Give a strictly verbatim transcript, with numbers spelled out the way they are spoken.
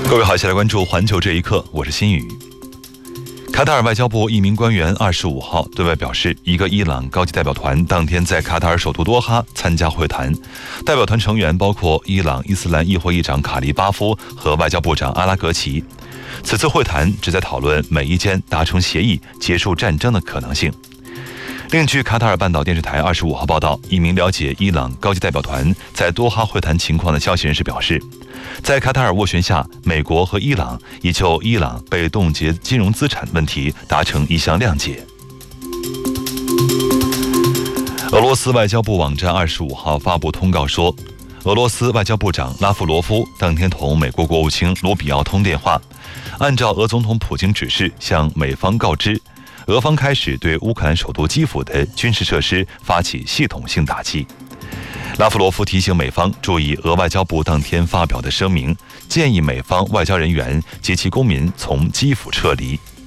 各位好，一起来关注环球这一刻，我是新宇。卡塔尔外交部一名官员二十五号对外表示，一个伊朗高级代表团当天在卡塔尔首都多哈参加会谈，代表团成员包括伊朗伊斯兰议会议长卡利巴夫和外交部长阿拉格齐。此次会谈旨在讨论美伊间达成协议结束战争的可能性。另据卡塔尔半岛电视台二十五号报道，一名了解伊朗高级代表团在多哈会谈情况的消息人士表示，在卡塔尔斡旋下，美国和伊朗已就伊朗被冻结金融资产问题达成一项谅解。俄罗斯外交部网站二十五号发布通告说，俄罗斯外交部长拉夫罗夫当天同美国国务卿卢比奥通电话，按照俄总统普京指示向美方告知，俄方开始对乌克兰首都基辅的军事设施发起系统性打击。拉夫罗夫提醒美方注意俄外交部当天发表的声明，建议美方外交人员及其公民从基辅撤离。